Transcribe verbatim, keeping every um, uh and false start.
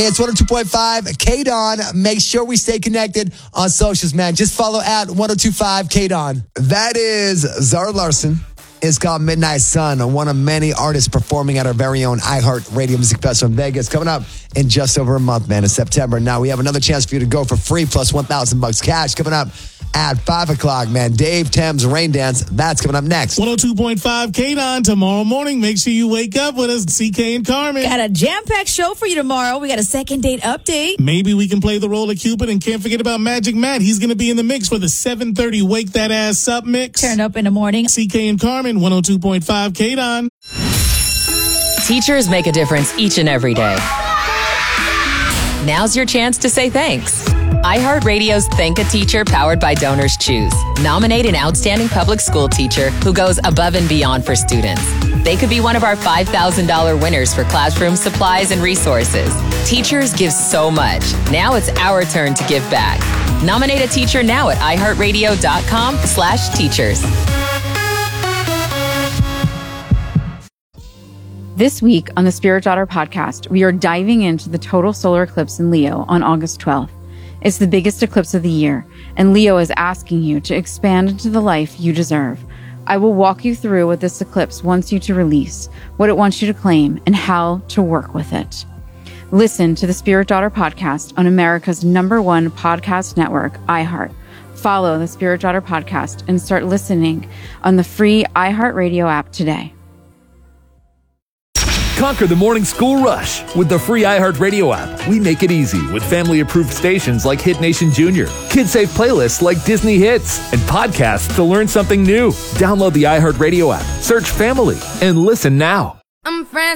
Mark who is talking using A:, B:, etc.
A: It's one oh two point five K D O N. Make sure we stay connected on socials, man. Just follow at one oh two point five K D O N. That is Zara Larsson. It's called Midnight Sun, one of many artists performing at our very own iHeart Radio Music Festival in Vegas, coming up in just over a month, man, in September. Now, we have another chance for you to go for free, plus one thousand bucks cash coming up at five o'clock, man. Dave Thames Rain Dance, that's coming up next.
B: one oh two point five K D O N tomorrow morning. Make sure you wake up with us, C K and Carmen.
C: Got a jam-packed show for you tomorrow. We got a second date update.
B: Maybe we can play the role of Cupid, and can't forget about Magic Matt. He's going to be in the mix for the seven thirty Wake That Ass Up mix.
C: Turn up in the morning.
B: C K and Carmen, one oh two point five K D O N.
D: Teachers make a difference each and every day. Now's your chance to say thanks. iHeartRadio's Thank a Teacher, powered by Donors Choose. Nominate an outstanding public school teacher who goes above and beyond for students. They could be one of our five thousand dollars winners for classroom supplies and resources. Teachers give so much. Now it's our turn to give back. Nominate a teacher now at iHeartRadio.com slash teachers.
E: This week on the Spirit Daughter podcast, we are diving into the total solar eclipse in Leo on August twelfth. It's the biggest eclipse of the year, and Leo is asking you to expand into the life you deserve. I will walk you through what this eclipse wants you to release, what it wants you to claim, and how to work with it. Listen to the Spirit Daughter podcast on America's number one podcast network, iHeart. Follow the Spirit Daughter podcast and start listening on the free iHeartRadio app today.
F: Conquer the morning school rush with the free iHeartRadio app. We make it easy with family-approved stations like Hit Nation Junior, kid-safe playlists like Disney Hits, and podcasts to learn something new. Download the iHeartRadio app, search Family, and listen now.
G: I'm friends.